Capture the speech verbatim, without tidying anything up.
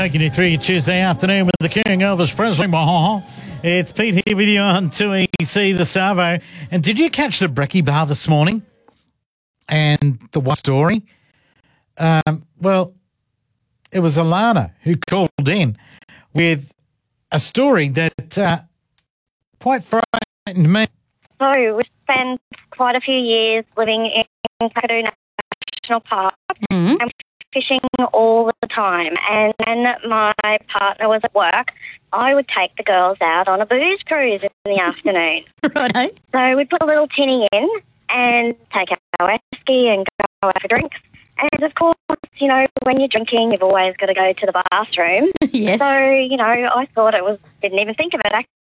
Taking you through your Tuesday afternoon with the King, Elvis Presley. It's Pete here with you on two E C, the Savo. And did you catch the brekkie bar this morning? And the what story? Um, well, it was Alana who called in with a story that uh, quite frightened me. So we spent quite a few years living in Kakadu National Park Mm-hmm. and fishing all the time. And when my partner was at work, I would take the girls out on a booze cruise in the afternoon. Righto. So we'd put a little tinny in and take our whiskey and go out for drinks. And, of course, you know, when you're drinking, you've always got to go to the bathroom. Yes. So, you know, I thought it was, didn't even think of it,